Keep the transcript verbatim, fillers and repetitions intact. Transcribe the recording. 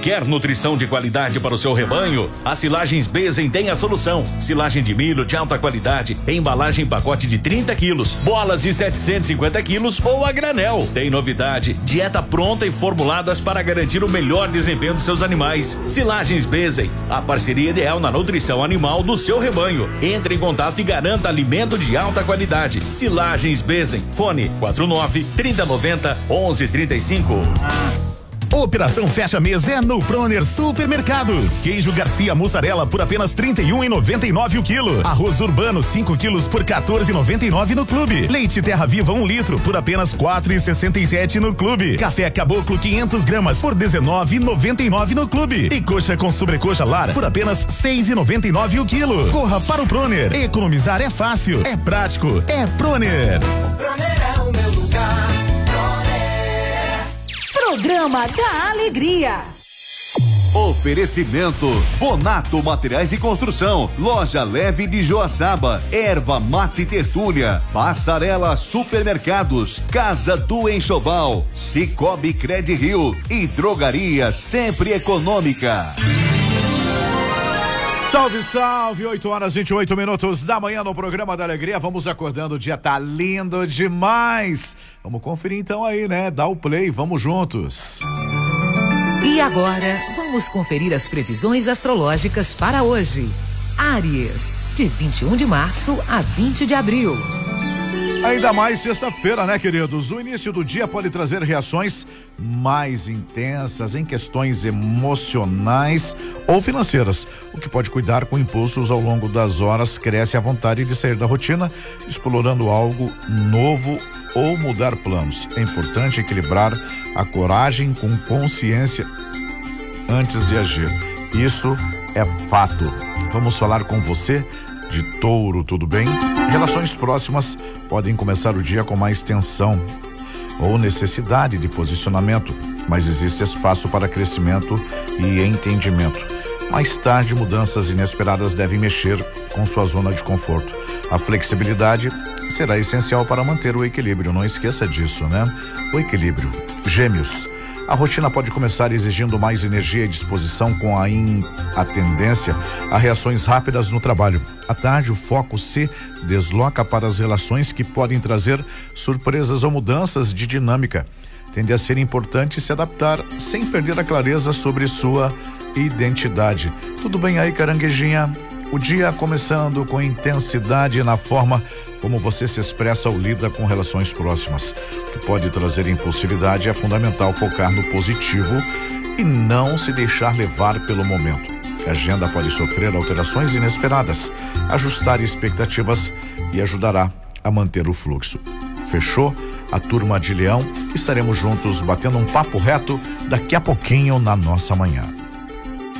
Quer nutrição de qualidade para o seu rebanho? A Silagens Bezen tem a solução. Silagem de milho de alta qualidade, embalagem em pacote de trinta quilos, bolas de setecentos e cinquenta quilos ou a granel. Tem novidade, dieta pronta e formuladas para garantir o melhor desempenho dos seus animais. Silagens Bezen, a parceria ideal na nutrição animal do seu rebanho. Entre em contato e garanta alimento de alta qualidade. Silagens Bezen, fone quatro nove, trinta, noventa, onze, trinta e cinco. Operação Fecha Mês é no Proner Supermercados. Queijo Garcia mussarela por apenas trinta e um e noventa e nove o quilo. Arroz urbano cinco quilos por quatorze e noventa e nove no Clube. Leite Terra Viva um litro por apenas quatro e sessenta e sete no Clube. Café Caboclo quinhentas gramas por dezenove e noventa e nove no Clube. E coxa com sobrecoxa Lara por apenas seis e noventa e nove o quilo. Corra para o Proner. Economizar é fácil, é prático, é Proner. Proner é o meu lugar. Programa da Alegria. Oferecimento Bonato Materiais de Construção, Loja Leve de Joaçaba, Erva Mate Tertúlia, Passarela Supermercados, Casa do Enxoval, Cicobi Cred Rio e Drogaria Sempre Econômica. Salve, salve, oito horas e vinte e oito minutos da manhã no programa da Alegria. Vamos acordando, o dia tá lindo demais. Vamos conferir então aí, né? Dá o play, vamos juntos. E agora, vamos conferir as previsões astrológicas para hoje. Áries, de vinte e um de março a vinte de abril. Ainda mais sexta-feira, né, queridos? O início do dia pode trazer reações mais intensas em questões emocionais ou financeiras, o que pode cuidar com impulsos ao longo das horas. Cresce a vontade de sair da rotina, explorando algo novo ou mudar planos. É importante equilibrar a coragem com consciência antes de agir. Isso é fato. Vamos falar com você de Touro, tudo bem? Relações próximas podem começar o dia com mais tensão ou necessidade de posicionamento, mas existe espaço para crescimento e entendimento. Mais tarde, mudanças inesperadas devem mexer com sua zona de conforto. A flexibilidade será essencial para manter o equilíbrio, não esqueça disso, né? O equilíbrio. Gêmeos. A rotina pode começar exigindo mais energia e disposição, com a, in, a tendência a reações rápidas no trabalho. À tarde, o foco se desloca para as relações que podem trazer surpresas ou mudanças de dinâmica. Tende a ser importante se adaptar sem perder a clareza sobre sua identidade. Tudo bem aí, caranguejinha? O dia começando com intensidade na forma como você se expressa ou lida com relações próximas. O que pode trazer impulsividade, é fundamental focar no positivo e não se deixar levar pelo momento. A agenda pode sofrer alterações inesperadas. Ajustar expectativas e ajudará a manter o fluxo. Fechou? A turma de Leão, estaremos juntos batendo um papo reto daqui a pouquinho na nossa manhã.